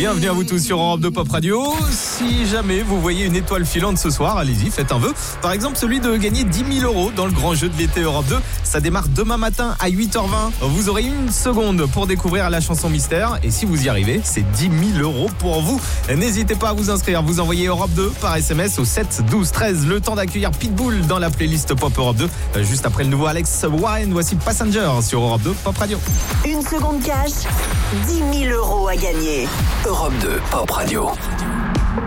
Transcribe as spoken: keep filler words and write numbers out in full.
Bienvenue à vous tous sur Europe deux Pop Radio. Si jamais vous voyez une étoile filante ce soir, allez-y, faites un vœu. Par exemple, celui de gagner dix mille euros dans le grand jeu de l'été Europe deux. Ça démarre demain matin à huit heures vingt. Vous aurez une seconde pour découvrir la chanson mystère. Et si vous y arrivez, c'est dix mille euros pour vous. N'hésitez pas à vous inscrire. Vous envoyez Europe deux par S M S au sept douze treize. Le temps d'accueillir Pitbull dans la playlist Pop Europe deux. Juste après le nouveau Alex Warren, voici Passenger sur Europe deux Pop Radio. Une seconde cash, dix mille euros à gagner. Europe deux Pop Radio.